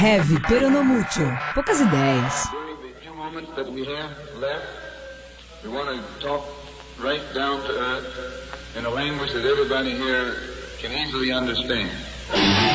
Heavy, pero no mucho. Poucas ideias. During the few moments that we have left, we want to talk right down to earth in a language that everybody here can easily understand.